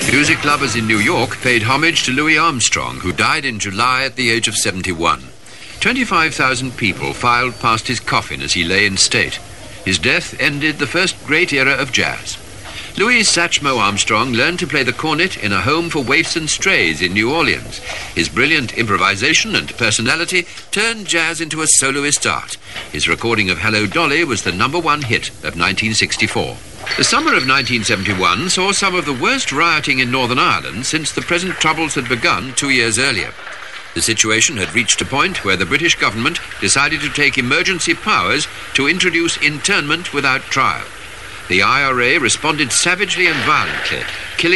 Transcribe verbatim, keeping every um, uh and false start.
Music lovers in New York paid homage to Louis Armstrong, who died in July at the age of seventy-one. twenty-five thousand people filed past his coffin as he lay in state. His death ended the first great era of jazz. Louis Satchmo Armstrong learned to play the cornet in a home for waifs and strays in New Orleans. His brilliant improvisation and personality turned jazz into a soloist art. His recording of Hello Dolly was the number one hit of nineteen sixty-four. The summer of nineteen seventy-one saw some of the worst rioting in Northern Ireland since the present troubles had begun two years earlier. The situation had reached a point where the British government decided to take emergency powers to introduce internment without trial. The I R A responded savagely and violently, killing